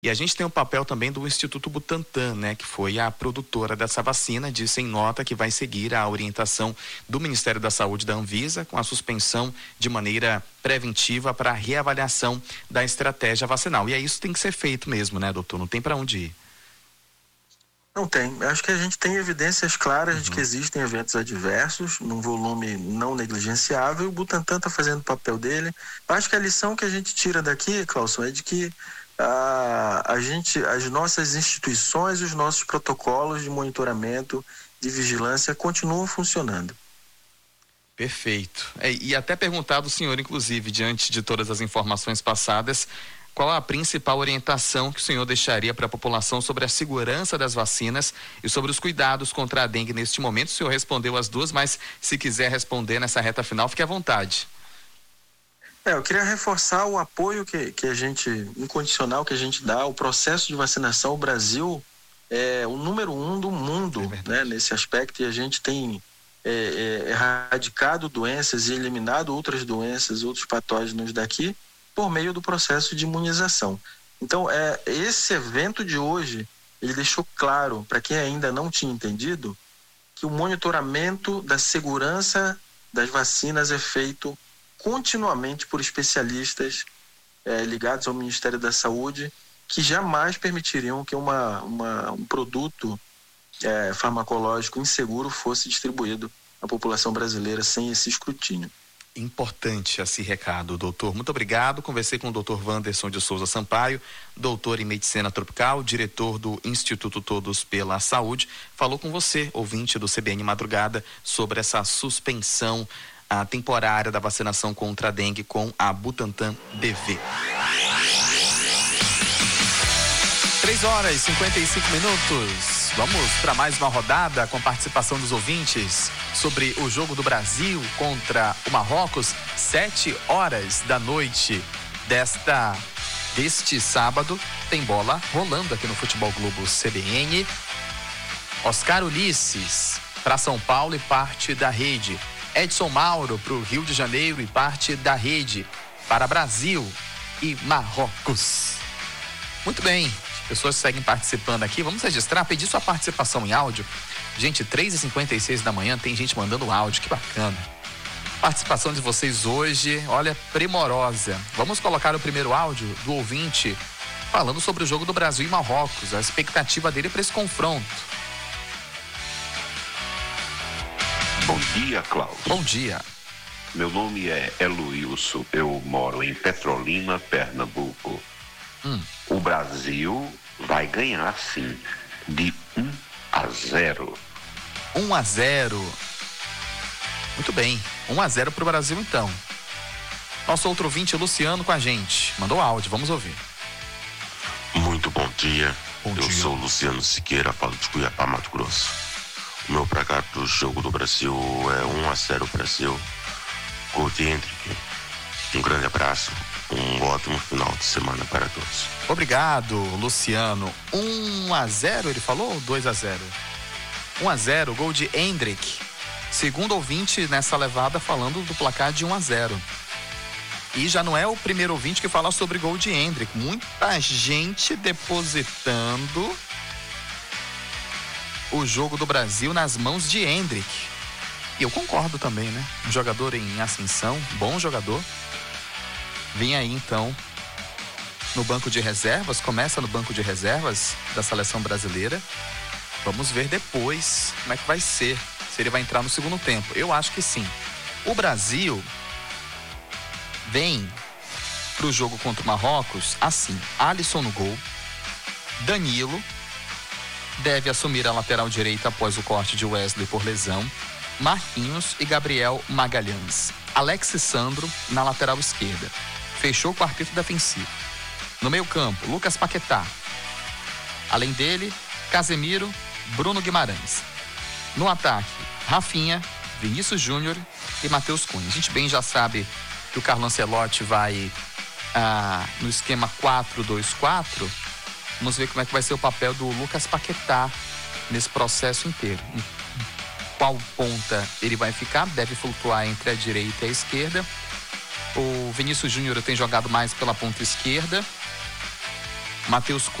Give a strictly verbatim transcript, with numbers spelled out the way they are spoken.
E a gente tem o papel também do Instituto Butantan, né, que foi a produtora dessa vacina, disse em nota que vai seguir a orientação do Ministério da Saúde, da Anvisa, com a suspensão de maneira preventiva para a reavaliação da estratégia vacinal. E é isso que tem que ser feito mesmo, né, doutor? Não tem para onde ir. Não tem. Eu acho que a gente tem evidências claras uhum. de que existem eventos adversos, num volume não negligenciável. O Butantan está fazendo o papel dele. Eu acho que a lição que a gente tira daqui, Clauson, é de que a, a gente, as nossas instituições, os nossos protocolos de monitoramento, de vigilância continuam funcionando. Perfeito. É, e até perguntar do senhor, inclusive, diante de todas as informações passadas, qual a principal orientação que o senhor deixaria para a população sobre a segurança das vacinas e sobre os cuidados contra a dengue neste momento? O senhor respondeu as duas, mas se quiser responder nessa reta final, fique à vontade. É, eu queria reforçar o apoio que, que a gente, incondicional que a gente dá ao processo de vacinação. O Brasil é o número um do mundo, é né, nesse aspecto, e a gente tem é, é, erradicado doenças e eliminado outras doenças, outros patógenos daqui, por meio do processo de imunização. Então, é, esse evento de hoje, ele deixou claro, para quem ainda não tinha entendido, que o monitoramento da segurança das vacinas é feito continuamente por especialistas é, ligados ao Ministério da Saúde, que jamais permitiriam que uma, uma, um produto é, farmacológico inseguro fosse distribuído à população brasileira sem esse escrutínio. Importante esse recado, doutor. Muito obrigado. Conversei com o doutor Wanderson de Souza Sampaio, doutor em Medicina Tropical, diretor do Instituto Todos pela Saúde. Falou com você, ouvinte do C B N Madrugada, sobre essa suspensão a temporária da vacinação contra a dengue com a Butantan B V. três horas e cinquenta e cinco minutos. Vamos para mais uma rodada com participação dos ouvintes sobre o jogo do Brasil contra o Marrocos, sete horas da noite desta deste sábado. Tem bola rolando aqui no Futebol Globo C B N. Oscar Ulisses para São Paulo e parte da rede. Edson Mauro para o Rio de Janeiro e parte da rede para Brasil e Marrocos. Muito bem, as pessoas seguem participando aqui. Vamos registrar, pedir sua participação em áudio. Gente, três e cinquenta e seis da manhã tem gente mandando áudio, que bacana. Participação de vocês hoje, olha, primorosa. Vamos colocar o primeiro áudio do ouvinte falando sobre o jogo do Brasil e Marrocos, a expectativa dele para esse confronto. Bom dia, Cláudio. Bom dia. Meu nome é Eluilson, eu moro em Petrolina, Pernambuco. Hum. O Brasil vai ganhar, sim, de um a zero. um a zero. Muito bem, um a zero para o Brasil, então. Nosso outro ouvinte, Luciano, com a gente. Mandou áudio, vamos ouvir. Muito bom dia. Bom eu dia. sou Luciano Siqueira, falo de Cuiabá, Mato Grosso. O meu placar do jogo do Brasil é um a zero Brasil. Gol de Hendrick. Um grande abraço, um ótimo final de semana para todos. Obrigado, Luciano. um a zero, ele falou, ou dois a zero? um a zero, gol de Hendrick. Segundo ouvinte nessa levada falando do placar de um a zero. E já não é o primeiro ouvinte que fala sobre gol de Hendrick. Muita gente depositando o jogo do Brasil nas mãos de Hendrick. E eu concordo também, né? Um jogador em ascensão, bom jogador. Vem aí então no banco de reservas, começa no banco de reservas da seleção brasileira. Vamos ver depois como é que vai ser, se ele vai entrar no segundo tempo. Eu acho que sim. O Brasil vem pro jogo contra o Marrocos assim: Alisson no gol, Danilo deve assumir a lateral direita após o corte de Wesley por lesão, Marquinhos e Gabriel Magalhães. Alex Sandro na lateral esquerda. Fechou o quarteto defensivo. No meio campo, Lucas Paquetá. Além dele, Casemiro, Bruno Guimarães. No ataque, Rafinha, Vinícius Júnior e Matheus Cunha. A gente bem já sabe que o Carlo Ancelotti vai ah, no esquema quatro dois quatro. Vamos ver como é que vai ser o papel do Lucas Paquetá nesse processo inteiro. Em qual ponta ele vai ficar? Deve flutuar entre a direita e a esquerda. O Vinícius Júnior tem jogado mais pela ponta esquerda. Matheus